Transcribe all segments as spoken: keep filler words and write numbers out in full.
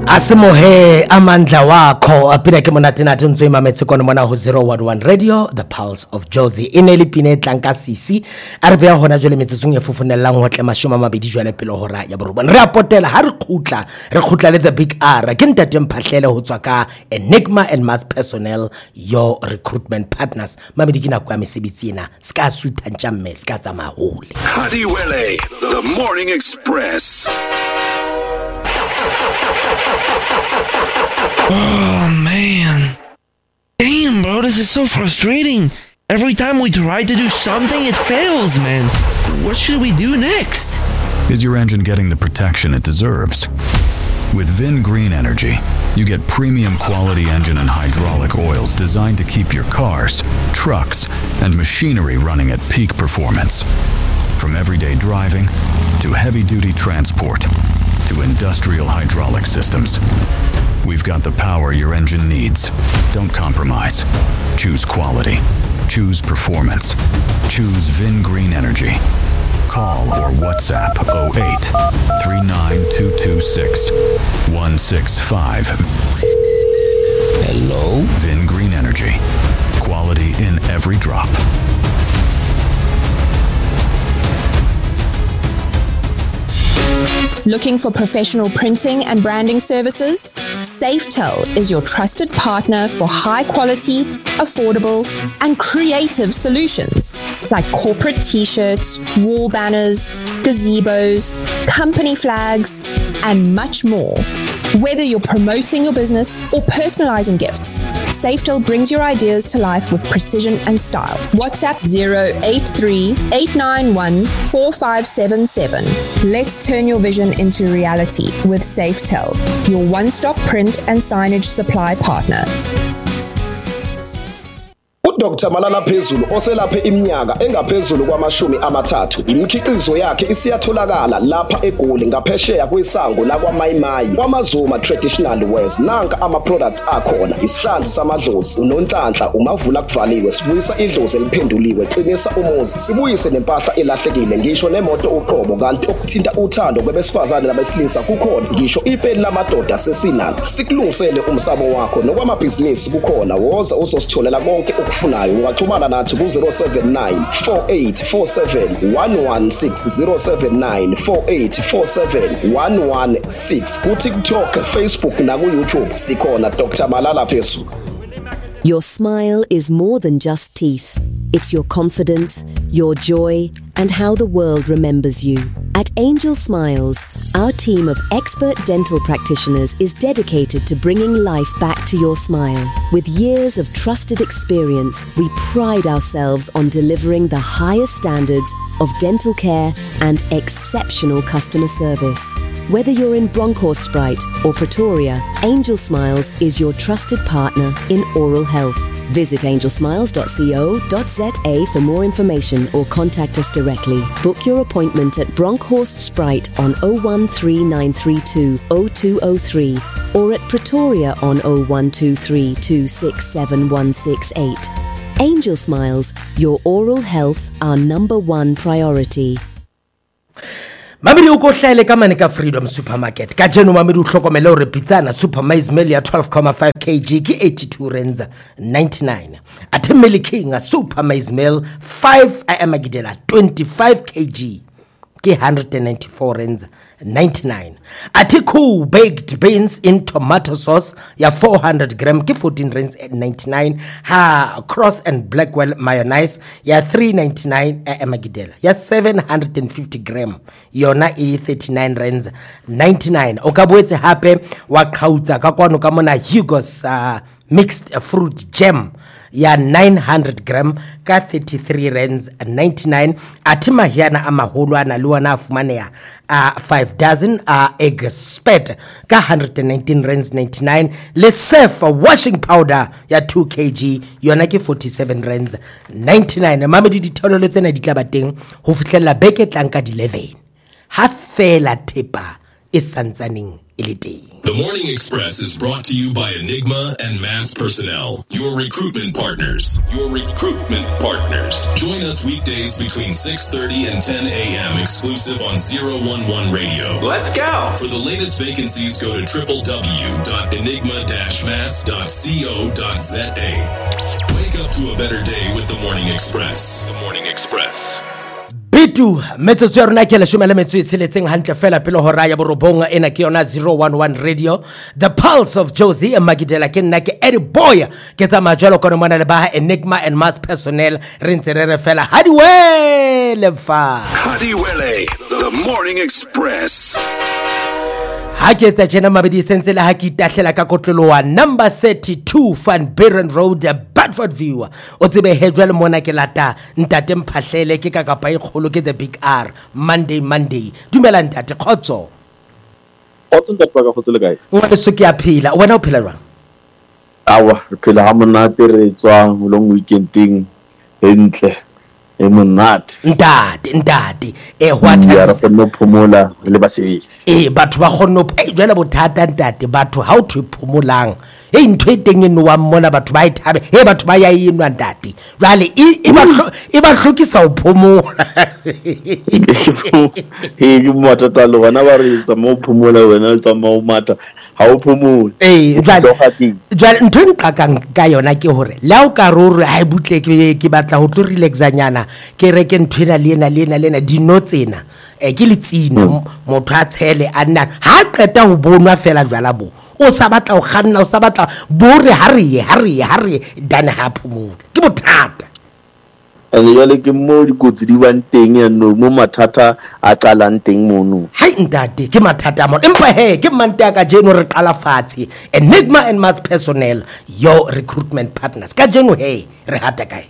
Asimohe amandla wakho apina ke monate na tsontso imametse kono mona ho zero one one Radio, the pulse of Jozi. Ineli pine tlanka sisi arbe ya hona jole metsong e fufunelang ho tle mashoma mabedi jwale pele hora ya borobong. Re apotela ha re khutla re khutla le the big R ke ntate mphahlele ho tswa ka Enigma and Mass Personnel, your recruitment partners. Mamedi kina kwa mesebetsi ena ska suta ntjamme ska tsamahole. Hadiwele, the Morning Express. Oh man, damn bro, this is so frustrating. Every time we try to do something, it fails, man. What should we do next? Is your engine getting the protection it deserves? With Vin Green Energy, you get premium quality engine and hydraulic oils designed to keep your cars, trucks, and machinery running at peak performance. From everyday driving to heavy-duty transport to industrial hydraulic systems, we've got the power your engine needs. Don't compromise. Choose quality. Choose performance. Choose Vin Green Energy. Call or WhatsApp oh eight, three nine two two six, one six five. Hello? Vin Green Energy. Quality in every drop. Looking for professional printing and branding services? Safetel is your trusted partner for high quality, affordable, and creative solutions like corporate t-shirts, wall banners, gazebos, company flags, and much more. Whether you're promoting your business or personalizing gifts, Safetel brings your ideas to life with precision and style. WhatsApp zero eight three, eight nine one, four five seven seven. Let's turn your vision into reality with Safetel, your one-stop print and signage supply partner. Doctor Malala Phezulu oselaphe iminyaka engaphezulu kwamashumi amathathu, imikhiqizo yakhe isiyatholakala lapha eGoli ngaphesheya kwesango la kwaMayimayi kwaMazuma Traditional Wares. Nanka ama products akhona: isihlanzi samadlozi, unonhlanhla, umavula kuvaliwe, sibuyisa idlozi eliphenduliwe, qinisa umuzi, sibuyise nempahla elahlekile, ngisho nemoto uqobo. Kanti okuthinta uthando kwabesifazane nabesilisa kukhona, ngisho ipeni lamadoda sesinalo. Sikulungisele umsamo wakho nokwamabhizinisi kukhona. Woza uzositholela konke ukufuna. Ungaxhumana nathi ku zero seven nine, four eight four seven, one one six, zero seven nine, four eight four seven, one one six. Ku TikTok, Facebook na ku YouTube sikhona Doctor Malala Phezulu. Your smile is more than just teeth. It's your confidence, your joy, and how the world remembers you. At Angel Smiles, our team of expert dental practitioners is dedicated to bringing life back to your smile. With years of trusted experience, we pride ourselves on delivering the highest standards of dental care and exceptional customer service. Whether you're in Bronkhorstspruit or Pretoria, Angel Smiles is your trusted partner in oral health. Visit angel smiles dot co dot za for more information or contact us directly. Book your appointment at Bronkhorstspruit on oh one three nine three two, oh two oh three or at Pretoria on oh one two three, two six seven, one six eight. Angel Smiles, your oral health, our number one priority. Mamedi ukohlele ka Manika Freedom Supermarket. Ka jeno mamedi uhlokomele hore pizza na Super Maize Meal ya twelve point five kilograms ke eighty-two rands ninety-nine. Athe Milky King Super Maize Meal five I am agidela twenty-five kilograms ke one hundred ninety-four rands ninety-nine. Atiku baked beans in tomato sauce ya four hundred grams ke fourteen rands ninety-nine. Ha Cross and Blackwell mayonnaise ya three ninety-nine a magidela ya seven hundred fifty grams yona e thirty-nine rands ninety-nine. Okabwetse hape wa qhautsa ka kwano ka mona Hugo's uh, mixed fruit jam ya nine hundred grams ka thirty-three rands ninety-nine. Athi mahiana amaholo ana luwana afumaneya uh, five dozen uh, egg sped ka one hundred nineteen rands ninety-nine. Le Surf washing powder ya two kilograms yona ke forty-seven rands ninety-nine. Mamedi dithololo tsena di tla ba teng ho fihlella beke tlanka di eleven. Ha fela thepa e santsaneng e le teng. The Morning Express is brought to you by Enigma and Mass Personnel, your recruitment partners. Your recruitment partners. Join us weekdays between six thirty and ten a.m. exclusive on zero one one Radio. Let's go. For the latest vacancies, go to w w w dot enigma dash mass dot co dot z a. Wake up to a better day with The Morning Express. The Morning Express. Bitu metsotso ya rona ke leshome le metso e tsheletseng hantle fela pele hora ya borobong ena ke yona zero one one Radio, the pulse of Josie Magidela ke nna ke Eddie Boy ke tsa majalo kono mona le ba Enigma and Mass Personnel re ntse re re fela hadiwele fa Hadiwele, The Morning Express. ha ke tsa jena mabedi sentse le ha ke itahlela ka kotlolo wa number thirty-two Van Buren Road, Bedford View. O tsebe hejwa le mona ke lata ntate mphahlele ke ka kapa e kgolo ke the big R Monday Monday. Dumela ntate khotso. Khotso ntate ba ka khotso le kae? Ngwana so ke a phela, wena o phela jwang? Awa re phela ha monate re tswa long weekending entle e monate. Ntate ntate e what ya re no phomola le basebetsi. Eh batho ba khonno e jwela bothata ntate batho ha o thwe phomolang e ntwe teng eno wa mmona batho ba ithabe he batho ba ya inwa ntate jwale e ba e ba hlokisa ho phomola e ke matata le bona ba re tsa mo phomola wena tsa mo mata ha o phomole eh jwale jwale ntwe nqakang ka yona ke hore la o ka ruri ha e butle ke ke batla ho tlo relaxanyana ke reke ntwena le ena le ena le ena dino tsena e ke letsino motho a tshele a nna ha qeta ho bonwa fela jwala bo o sa batla o kganna o sa batla bore ha re ye ha re ye ha re dane ha phomole ke bothata ene jwale ke mo dikotsi di bang teng ya no mo mathata a qalang teng mono hai ntate ke mathata mo empa he ke manta ka jeno re qala fatshe Enigma and Mass Personnel, your recruitment partners ka jeno he re hata kae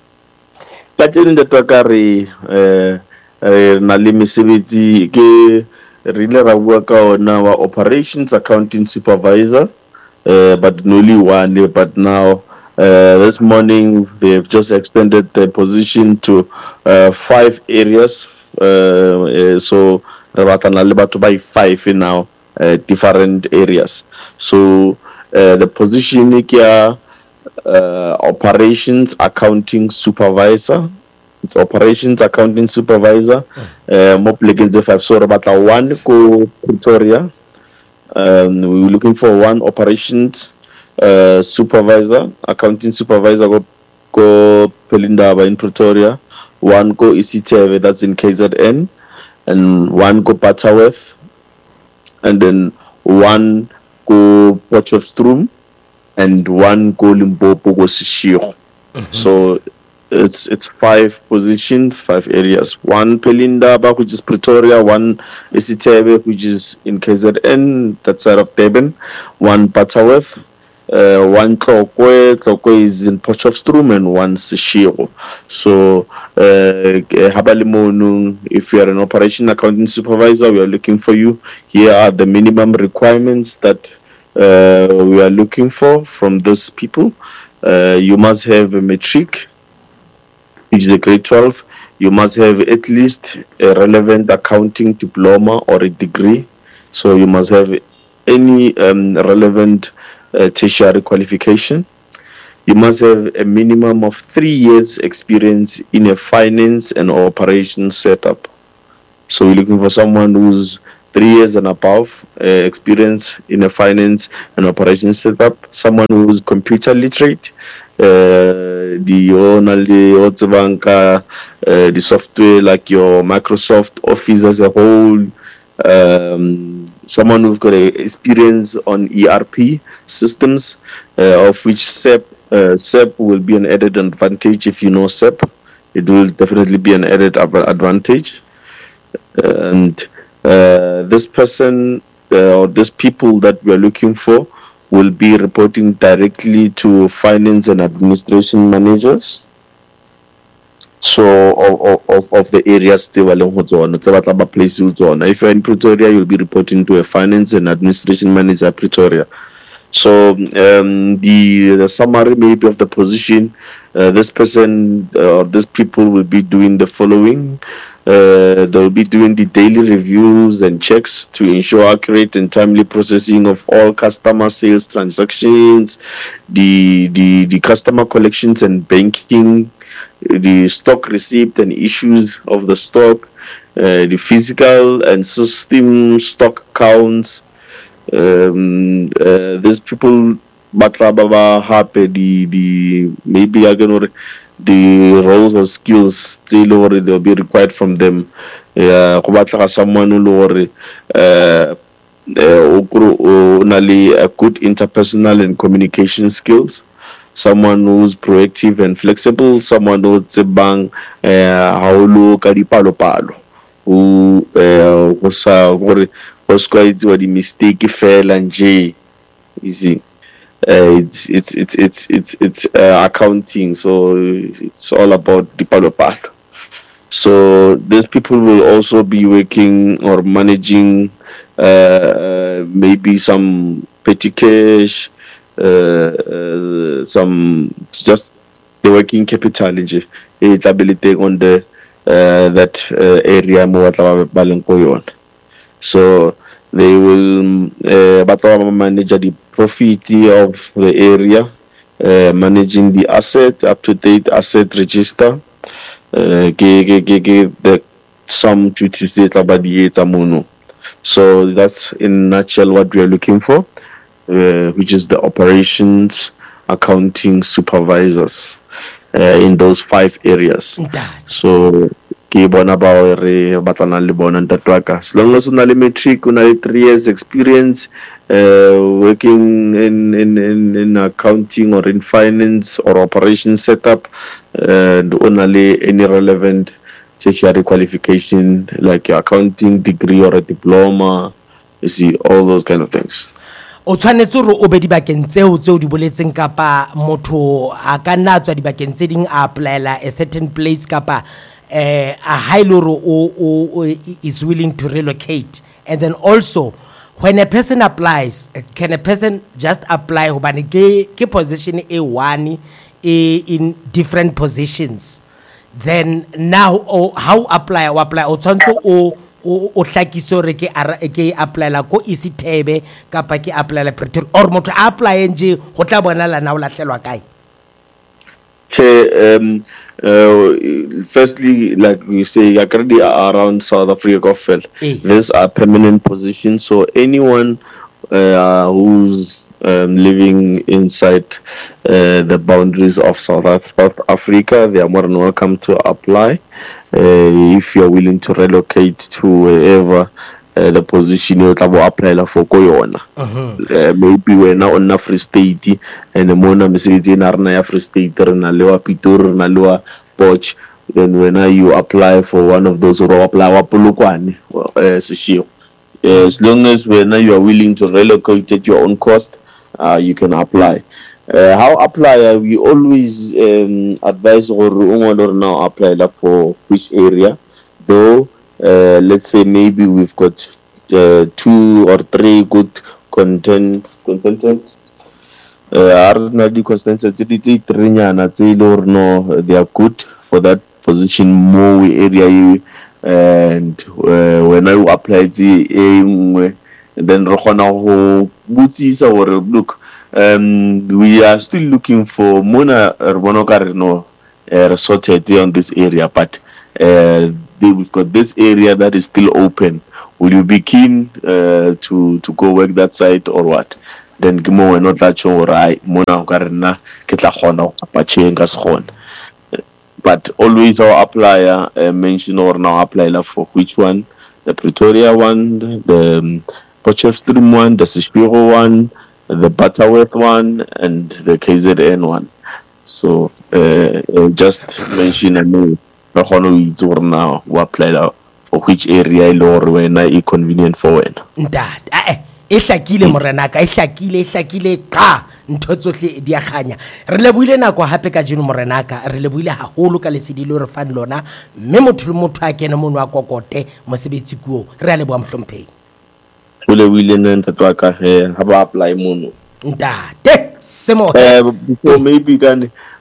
ka jeno ntate ka re eh na le mesebetsi ke really ra bua ka ona wa operations accounting supervisor uh, but only one but now uh, this morning they've just extended the position to uh, five areas uh, uh, so re batana le batho by five now uh, different areas so uh, the position ke ya uh, operations accounting supervisor. It's operations accounting supervisor. Uh, mo plekeng tse five so re batla one ko Pretoria. Um, we were looking for one operations uh, supervisor, accounting supervisor ko ko Pelindaba in Pretoria, one ko Isithebe that's in K Z N, and one ko Butterworth, and then one ko Potchefstroom, and one ko Limpopo ko Seshego. So It's it's five positions, five areas. One Pelindaba, which is Pretoria. One Isithebe, which is in K Z N, that side of Durban. One Butterworth. Uh, one Tlokwe. Tlokwe is in Potchefstroom, and one Seshego. So, Habalimonu, uh, if you are an operation accounting supervisor, we are looking for you. Here are the minimum requirements that uh, we are looking for from those people. Uh, you must have a matric, which is a grade twelve. You must have at least a relevant accounting diploma or a degree. So you must have any um, relevant uh, tertiary qualification. You must have a minimum of three years experience in a finance and operations setup. So we're looking for someone who's three years and above uh, experience in a finance and operations setup, someone who's computer literate, uh, the only uh, the software like your Microsoft Office as a whole, um, someone who's got a experience on E R P systems, uh, of which S A P, uh, S A P will be an added advantage. If you know S A P, it will definitely be an added advantage. And uh, this person uh, or these people that we are looking for will be reporting directly to finance and administration managers. So of, of, of the areas they were place. If you're in Pretoria, you'll be reporting to a finance and administration manager at Pretoria. So um, the, the summary maybe of the position, uh, this person or uh, these people will be doing the following. Uh, they'll be doing the daily reviews and checks to ensure accurate and timely processing of all customer sales transactions, the the, the customer collections and banking, the stock receipt and issues of the stock, uh, the physical and system stock counts. Um, uh, these people, batlababa happy the the maybe I can know the roles or skills they'll be required from them. Yeah, uh, someone who uh, a good interpersonal and communication skills, someone who's proactive and flexible, someone who's a bang how look at the palo palo, who was was quite what the mistake fell and J, you see. Uh, it's it's it's it's it's it's uh, accounting, so it's all about the palo palo. So these people will also be working or managing uh, maybe some petty cash, uh, uh, some just the working capital, ability on the uh, that uh, area more. So they will uh, manage the profit of the area, uh, managing the asset, up-to-date asset register, uh, the some duties about the So that's in a nutshell what we are looking for, uh, which is the operations accounting supervisors uh, in those five areas. So as long as you have metric, you have three years experience uh, working in, in, in, in accounting or in finance or operation setup, and only any relevant tertiary qualification like your accounting degree or a diploma, you see, all those kind of things. O tshwanetse re o be dibakeng tseo tseo di boletseng kapa motho a ka nna tswa dibakeng tse ding a applyela a certain place kapa Uh, a high loro is willing to relocate. And then also when a person applies, can a person just apply hobane ke position a one in different positions? Then now oh, how apply o apply o tshwantse o o hlakiso re ke ke apply la ko isithebe kapa ke apply la Pretoria or motho apply nje ho tla bona la na o lahlelwa kae? um Uh, firstly, like we say, already around South Africa, hey. These are permanent positions. So anyone uh, who's um, living inside uh, the boundaries of South, South Africa, they are more than welcome to apply. Uh, if you're willing to relocate to wherever uh, the position you will apply for Koyona. Uh-huh. Uh, maybe we're now on a Free State and the Mona Mississippi in Arnaya Free State, Nalewa Pitur, Nalewa Poch. Then when you apply for one of those, or apply Wapulukwani, as long as when you are willing to relocate at your own cost, uh, you can apply. Uh, how apply? Uh, we always um, advise or now apply for which area, though. Uh, let's say maybe we've got uh, two or three good content content uh, they are good for that position more area, and uh, when I apply the then look, um, we are still looking for Mona Urbanocare resorted on this area, but uh, we've got this area that is still open. Will you be keen uh, to to go work that site or what? Then we're not that sure. But always our applier uh, mention or now apply for which one? The Pretoria one, the um, Potchefstroom one, the Seshego one, the Butterworth one, and the K Z N one. So uh, uh, just mention a name. Now we apply for which area or when I convenient for when. That eh e hlakile morenaka e hlakile e hlakile ka ntho tsohle di a khanya re lebuile nako hape ka jeno morenaka re lebuile haholo ka lesedi le re fan lona mme motho le motho a kene mono a kokote mosebetsi kuo re a le bua mhlompheng o lebuile nna ntatwa ka he ha ba apply mono ntate semo eh before maybe can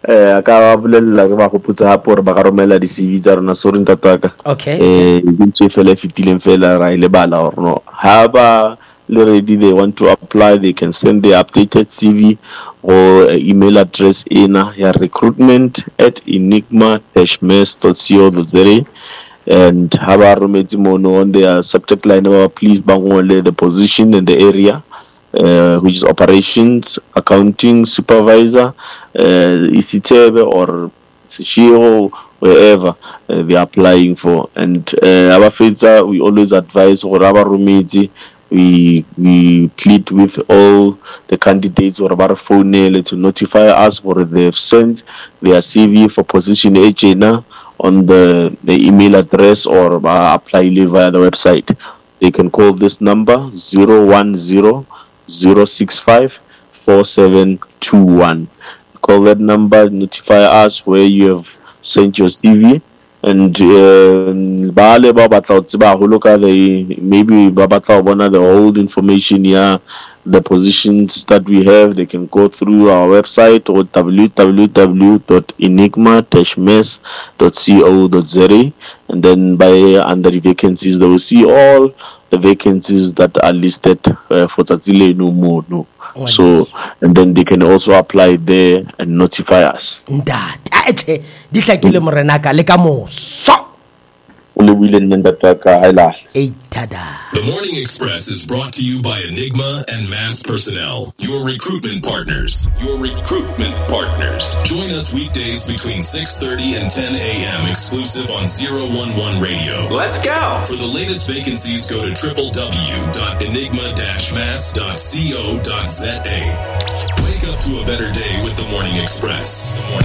eh a ka bolela re ba go putsa hape hore ba ka romela di C V tsa rona sorry ntataka Okay. eh dintse fela fitileng fela ra ile bala or no ha ba already they want to apply, they can send their updated C V or email address in ya recruitment at enigma dash mess dot co dot za, and have a mono on their subject line about please bangole the position and the area, uh, which is operations, accounting supervisor, uh, isitebe or Shiro, wherever uh, they are applying for. And uh, our feds, we always advise or our roommates, we we plead with all the candidates or our phone to notify us or they've sent their C V for position agent on the, the email address or uh, apply via the website. They can call this number zero one zero zero six five four seven two one. Call that number, notify us where you have sent your C V, and baale ba batla o tseba go loka the maybe ba batla bona the old information here, the positions that we have. They can go through our website or w w w dot enigma dash mess dot co dot za, and then by under the vacancies they will see all the vacancies that are listed uh, for Tatsile no more no. Oh, so and then they can also apply there and notify us. Ntate a ethe di hlakile morena ka le ka moso o le buile nna ntataka ha ila e tada. The Morning Express is brought to you by Enigma and Mass Personnel, your recruitment partners. Your recruitment partners. Join us weekdays between six thirty and ten a.m. exclusive on zero one one Radio. Let's go. For the latest vacancies, go to w w w dot enigma dash mass dot co dot za. Wake up to a better day with the Morning Express.